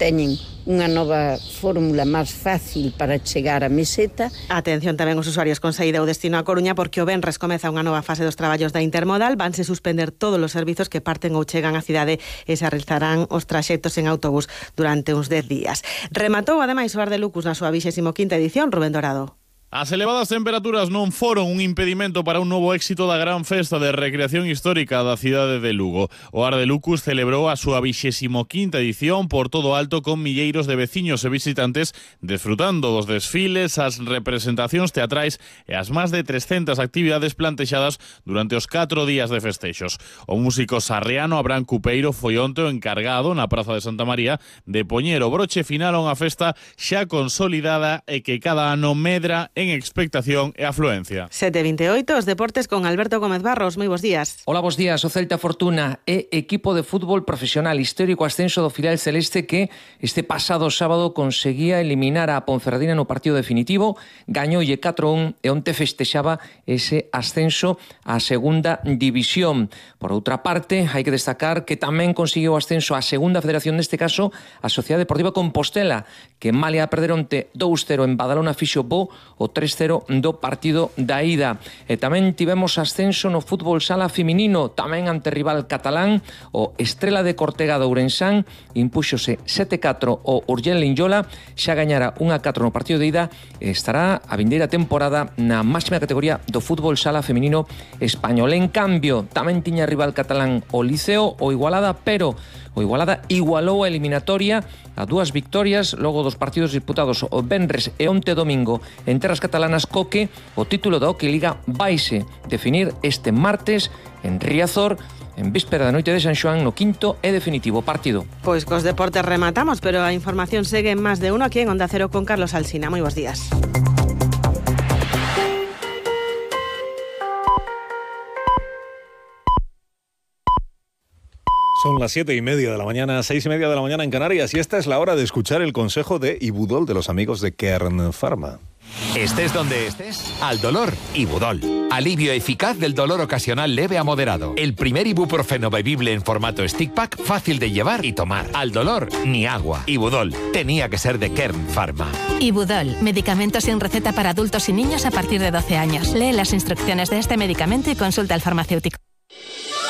teñen unha nova fórmula máis fácil para chegar á meseta. Atención tamén os usuarios con saída ou destino a Coruña, porque o venres comeza unha nova fase dos traballos da intermodal. Vanse suspender todos os servizos que parten ou chegan á cidade e se realizarán os traxectos en autobús durante uns 10 días. Rematou ademais o Ar de Lucus na súa 25ª edición, Rubén Dorado. As elevadas temperaturas non foron un impedimento para un novo éxito da gran festa de recreación histórica da cidade de Lugo. O Ar de Lucus celebrou a súa 25ª edición por todo alto con milleiros de veciños e visitantes desfrutando dos desfiles, as representacións teatrais e as máis de 300 actividades plantexadas durante os 4 días de festexos. O músico sarriano Abraham Cupeiro foi onte o encargado na Praza de Santa María de poñer o broche final a unha festa xa consolidada e que cada ano medra en expectación e afluencia. 7:28, os deportes con Alberto Gómez Barros. Moi bons días. Hola, bons días. O Celta Fortuna é equipo de fútbol profesional histórico ascenso do filial celeste que este pasado sábado conseguía eliminar a Ponferradina no partido definitivo, gañoulle 4-1 e onte festexaba ese ascenso á segunda división. Por outra parte, hai que destacar que tamén conseguiu o ascenso á segunda federación, neste caso a Sociedade Deportiva Compostela, que malia perder onte 2-0 en Badalona fixo bo o 3-0 do partido da ida. E tamén tivemos ascenso no fútbol sala feminino, tamén ante rival catalán, o Estrela de Cortega de Ourensán impúxose 7-4 o Urgell Linyola, xa gañara 1-4 no partido de ida e estará a vindeira temporada na máxima categoría do fútbol sala feminino español. En cambio, tamén tiña rival catalán o Liceo, o Igualada, pero o Igualada igualou a eliminatoria a 2 victorias logo dos partidos disputados o venres e onte domingo en terras catalanas, co que o título da Hockey Liga vaise definir este martes en Riazor, en víspera da noite de San Xoán, no quinto e definitivo partido. Pois cos deportes rematamos, pero a información segue en Más de Uno aquí en Onda Cero con Carlos Alsina. Moi bons días. Son las 7:30 de la mañana, 6:30 de la mañana en Canarias, y esta es la hora de escuchar el consejo de Ibudol de los amigos de Kern Pharma. Estés donde estés, al dolor, Ibudol. Alivio eficaz del dolor ocasional leve a moderado. El primer ibuprofeno bebible en formato stick pack, fácil de llevar y tomar. Al dolor, ni agua. Ibudol, tenía que ser de Kern Pharma. Ibudol, medicamento sin receta para adultos y niños a partir de 12 años. Lee las instrucciones de este medicamento y consulta al farmacéutico.